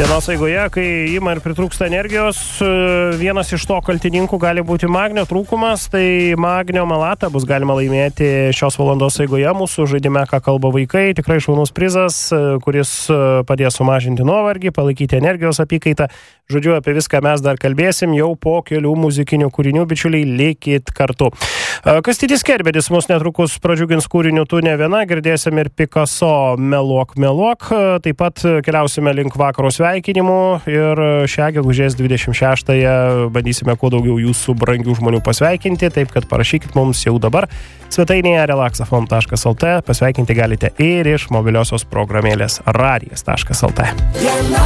Dienos eigoje, kai ima ir pritrūksta energijos, vienas iš to kaltininkų gali būti magnio trūkumas, tai magnio malatą bus galima laimėti šios valandos eigoje mūsų žaidime, ką kalba vaikai. Tikrai šaunus prizas, kuris padės sumažinti nuovargį, palaikyti energijos apykaitą. Žodžiu, apie viską mes dar kalbėsim jau po kelių muzikinių kūrinių, bičiuliai, likit kartu. Kastytis Kerbedis mus netrukus pradžiugins kūrinių Tu ne viena, girdėsim ir Picasso Meluok, meluok. Taip pat keliausime link vakaro sveikinimų ir šią gegužės 26-ąją bandysime kuo daugiau jūsų brangių žmonių pasveikinti, taip kad parašykit mums jau dabar svetainėje relaxafm.lt, pasveikinti galite ir iš mobiliosios programėlės radijas.lt.